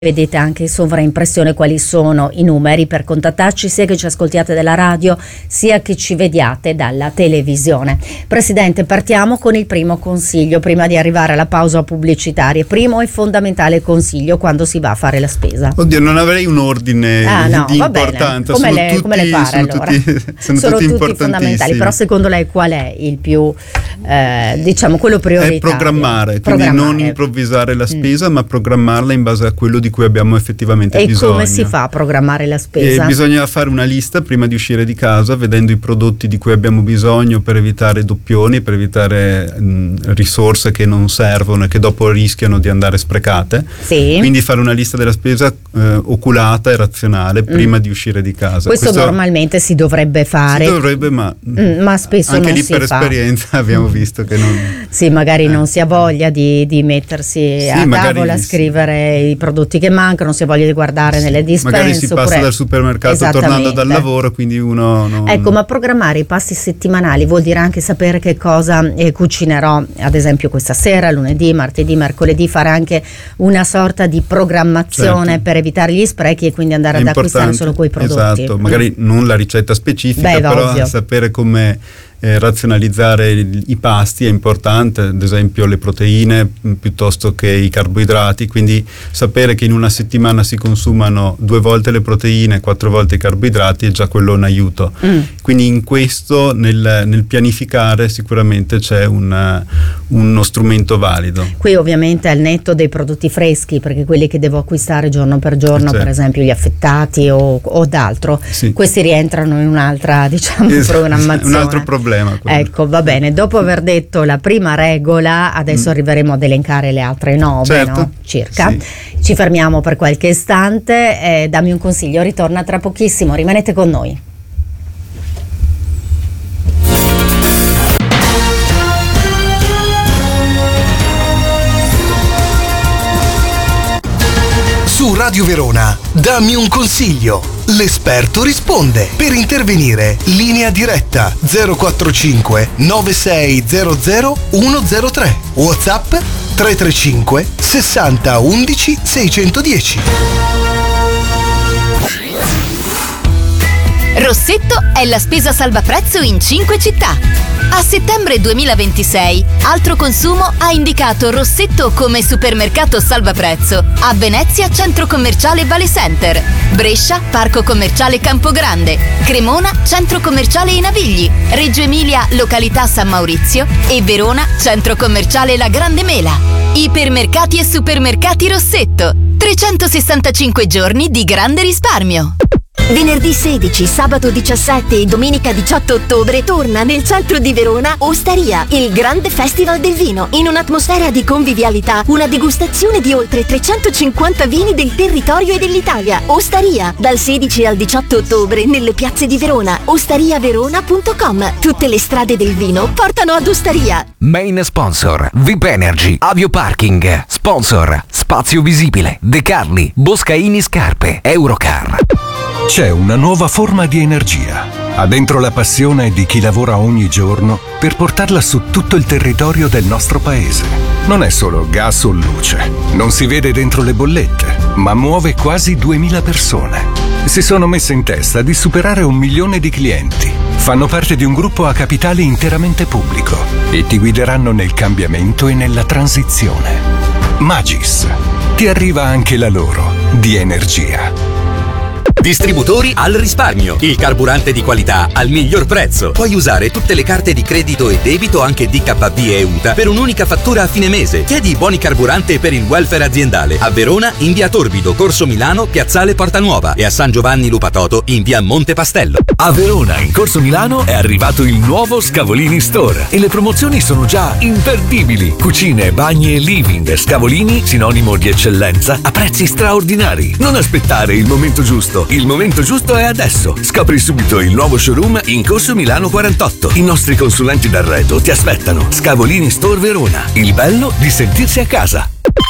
vedete anche in sovraimpressione quali sono i numeri per contattarci, sia che ci ascoltiate dalla radio sia che ci vediate dalla televisione. Presidente, partiamo con il primo consiglio prima di arrivare alla pausa pubblicitaria. Primo e fondamentale consiglio quando si va a fare la spesa. Oddio, non avrei un ordine di importanza. Come le pare allora? Sono tutti fondamentali, però secondo lei qual è il più quello prioritario? È programmare, quindi non improvvisare la spesa, ma programmarla in base a quello di cui abbiamo effettivamente bisogno. E come si fa a programmare la spesa? Bisogna fare una lista prima di uscire di casa, vedendo i prodotti di cui abbiamo bisogno per evitare doppioni, per evitare risorse che non servono e che dopo rischiano di andare sprecate. Sì. Quindi fare una lista della spesa oculata e razionale prima di uscire di casa. Questo normalmente si dovrebbe fare. Si dovrebbe, ma spesso anche non lì si per fa. Esperienza abbiamo visto che non. Sì, magari non si ha voglia di mettersi a tavola a scrivere i prodotti che mancano, si ha voglia di guardare nelle dispense. Magari si passa dal supermercato tornando dal lavoro, quindi uno non. Ecco, ma programmare i pasti settimanali vuol dire anche sapere che cosa cucinerò, ad esempio questa sera, lunedì, martedì, mercoledì, fare anche una sorta di programmazione per evitare gli sprechi e quindi andare ad acquistare solo quei prodotti. Esatto, magari non la ricetta specifica, però ovvio. Sapere come razionalizzare i pasti è importante, ad esempio le proteine piuttosto che i carboidrati, quindi sapere che in una settimana si consumano 2 volte le proteine, 4 volte i carboidrati è già quello un aiuto. Quindi in questo, nel pianificare, sicuramente c'è uno strumento valido. Qui ovviamente al netto dei prodotti freschi, perché quelli che devo acquistare giorno per giorno, per esempio gli affettati o d'altro, questi rientrano in un'altra programmazione. Un altro problema. Ecco, va bene, dopo aver detto la prima regola, adesso arriveremo ad elencare le altre 9, no? Circa. Sì. Ci fermiamo per qualche istante, dammi un consiglio, ritorna tra pochissimo, rimanete con noi. Su Radio Verona, dammi un consiglio. L'esperto risponde. Per intervenire, linea diretta 045 9600 103. WhatsApp 335 60 11 610. Rossetto è la spesa salvaprezzo in 5 città. A settembre 2026, Altro Consumo ha indicato Rossetto come supermercato salvaprezzo a Venezia Centro Commerciale Vale Center, Brescia Parco Commerciale Campogrande, Cremona Centro Commerciale I Navigli, Reggio Emilia località San Maurizio e Verona Centro Commerciale La Grande Mela. Ipermercati e supermercati Rossetto, 365 giorni di grande risparmio. Venerdì 16, sabato 17 e domenica 18 ottobre torna nel centro di Verona Osteria, il grande festival del vino. In un'atmosfera di convivialità, una degustazione di oltre 350 vini del territorio e dell'Italia. Osteria, dal 16 al 18 ottobre nelle piazze di Verona. Ostariaverona.com. Tutte le strade del vino portano ad Osteria. Main sponsor VIP Energy, Avio Parking. Sponsor Spazio Visibile, De Carli, Boscaini Scarpe, Eurocar. C'è una nuova forma di energia. Ha dentro la passione di chi lavora ogni giorno per portarla su tutto il territorio del nostro paese. Non è solo gas o luce. Non si vede dentro le bollette, ma muove quasi 2000 persone. Si sono messe in testa di superare 1 milione di clienti. Fanno parte di un gruppo a capitale interamente pubblico e ti guideranno nel cambiamento e nella transizione. Magis. Ti arriva anche la loro di energia. Distributori al risparmio, il carburante di qualità al miglior prezzo. Puoi usare tutte le carte di credito e debito, anche DKV e UTA, per un'unica fattura a fine mese. Chiedi i buoni carburante per il welfare aziendale a Verona in via Torbido, Corso Milano, Piazzale Porta Nuova, e a San Giovanni Lupatoto in via Monte Pastello. A Verona in Corso Milano è arrivato il nuovo Scavolini Store e le promozioni sono già imperdibili. Cucine, bagni e living. Scavolini, sinonimo di eccellenza, a prezzi straordinari. Non aspettare il momento giusto. Il momento giusto è adesso. Scopri subito il nuovo showroom in Corso Milano 48. I nostri consulenti d'arredo ti aspettano. Scavolini Store Verona. Il bello di sentirsi a casa.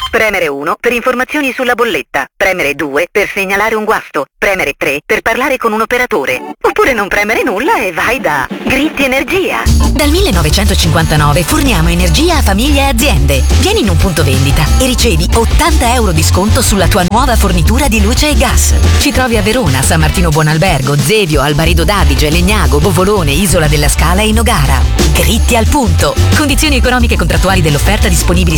Premere 1 per informazioni sulla bolletta. Premere 2 per segnalare un guasto. Premere 3 per parlare con un operatore. Oppure non premere nulla e vai da Gritti Energia. Dal 1959 forniamo energia a famiglie e aziende. Vieni in un punto vendita e ricevi 80 euro di sconto sulla tua nuova fornitura di luce e gas. Ci trovi a Verona, San Martino Buonalbergo, Zevio, Albaredo d'Adige, Legnago, Bovolone, Isola della Scala e Nogara. Gritti al punto. Condizioni economiche e contrattuali dell'offerta disponibili